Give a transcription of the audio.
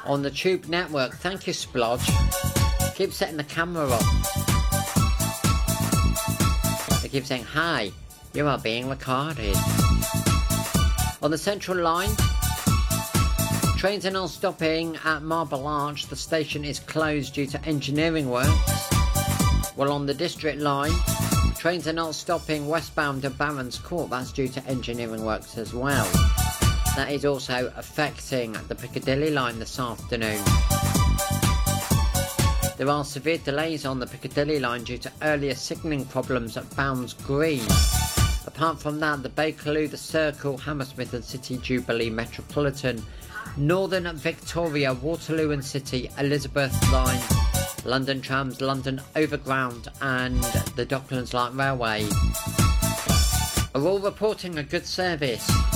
on the Tube network. Thank you, Splodge. Keep setting the camera up. They keep saying, hi, you are being recorded. On the Central Line, trains are not stopping at Marble Arch. The station is closed due to engineering works. While on the District Line, trains are not stopping westbound to Barons Court. That's due to engineering works as well. That is also affecting the Piccadilly line this afternoon. There are severe delays on the Piccadilly line due to earlier signalling problems at Bounds Green. Apart from that, the Bakerloo, the Circle, Hammersmith and City Jubilee Metropolitan, Northern Victoria, Waterloo and City, Elizabeth line, London Trams, London Overground and the Docklands Light Railway are all reporting a good service.